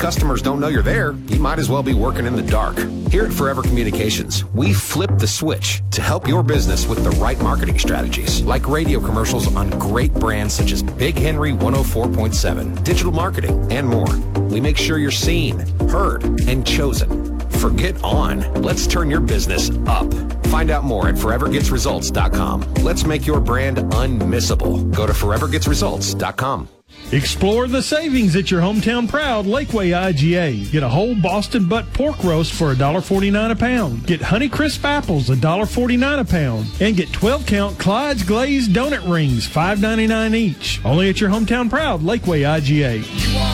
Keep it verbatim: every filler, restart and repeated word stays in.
customers don't know you're there, you might as well be working in the dark. Here at Forever Communications, we flip the switch to help your business with the right marketing strategies, like radio commercials on great brands such as Big Henry one oh four point seven, digital marketing, and more. We make sure you're seen, heard, and chosen. Forget on. Let's turn your business up. Find out more at forever gets results dot com. Let's make your brand unmissable. Go to forever gets results dot com. Explore the savings at your hometown proud Lakeway I G A. Get a whole Boston butt pork roast for one dollar forty-nine a pound. Get Honeycrisp apples, one dollar forty-nine a pound. And get twelve count Clyde's glazed donut rings, five ninety-nine each. Only at your hometown proud Lakeway I G A.